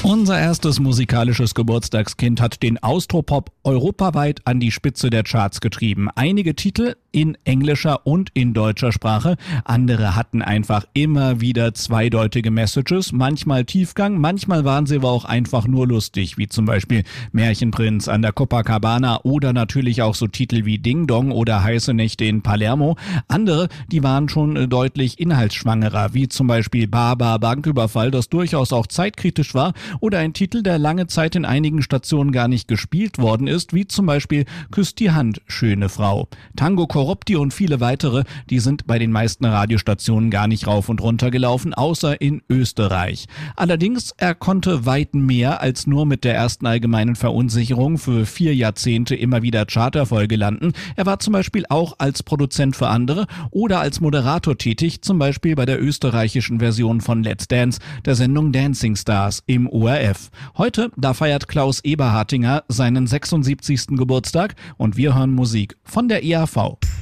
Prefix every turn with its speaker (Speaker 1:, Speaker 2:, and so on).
Speaker 1: Unser erstes musikalisches Geburtstagskind hat den Austropop europaweit an die Spitze der Charts getrieben. Einige Titel in englischer und in deutscher Sprache, andere hatten einfach immer wieder zweideutige Messages, manchmal Tiefgang, manchmal waren sie aber auch einfach nur lustig, wie zum Beispiel Märchenprinz an der Copacabana oder natürlich auch so Titel wie Ding Dong oder Heiße Nächte in Palermo. Andere, die waren schon deutlich inhaltsschwangerer, wie zum Beispiel Baba Banküberfall, das durchaus auch zeitkritisch war, oder ein Titel, der lange Zeit in einigen Stationen gar nicht gespielt worden ist, wie zum Beispiel Küsst die Hand, schöne Frau. Tango Corrupti und viele weitere, die sind bei den meisten Radiostationen gar nicht rauf und runter gelaufen, außer in Österreich. Allerdings, er konnte weit mehr als nur mit der ersten allgemeinen Verunsicherung für 4 Jahrzehnte immer wieder Charterfolge landen. Er war zum Beispiel auch als Produzent für andere oder als Moderator tätig, zum Beispiel bei der österreichischen Version von Let's Dance, der Sendung Dancing Stars im ORF. Heute, da feiert Klaus Eberhartinger seinen 76. Geburtstag und wir hören Musik von der EAV.